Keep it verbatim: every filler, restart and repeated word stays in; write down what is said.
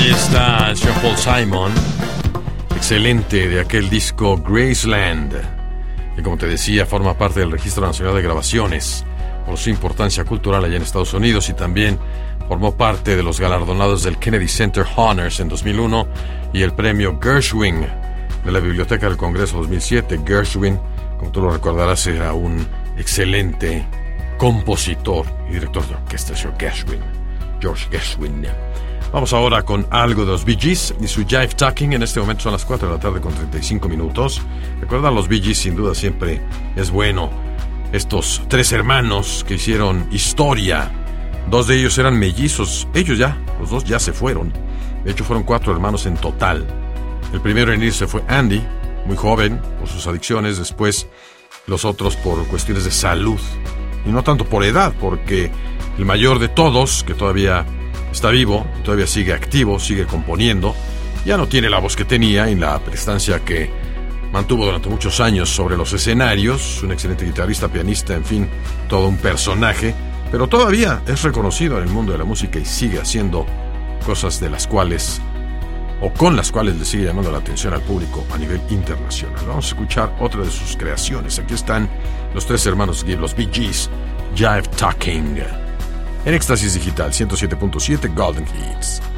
Ahí está el señor Paul Simon, excelente, de aquel disco Graceland, que como te decía forma parte del Registro Nacional de Grabaciones por su importancia cultural allá en Estados Unidos, y también formó parte de los galardonados del Kennedy Center Honors en dos mil uno y el premio Gershwin de la Biblioteca del Congreso dos mil siete. Gershwin, como tú lo recordarás, era un excelente compositor y director de orquesta, George Gershwin. George Gershwin. Vamos ahora con algo de los Bee Gees y su Jive Talking. En este momento son las cuatro de la tarde con treinta y cinco minutos. Recuerda, los Bee Gees sin duda siempre es bueno. Estos tres hermanos que hicieron historia. Dos de ellos eran mellizos. Ellos ya, los dos ya se fueron. De hecho, fueron cuatro hermanos en total. El primero en irse fue Andy, muy joven, por sus adicciones. Después, los otros por cuestiones de salud. Y no tanto por edad, porque el mayor de todos, que todavía está vivo, todavía sigue activo, sigue componiendo, ya no tiene la voz que tenía y la prestancia que mantuvo durante muchos años sobre los escenarios. Un excelente guitarrista, pianista, en fin, todo un personaje, pero todavía es reconocido en el mundo de la música y sigue haciendo cosas de las cuales, o con las cuales le sigue llamando la atención al público a nivel internacional. Vamos a escuchar otra de sus creaciones. Aquí están los tres hermanos Gibb, los Bee Gees, Jive Talking, en Éxtasis Digital ciento siete punto siete Golden Hits.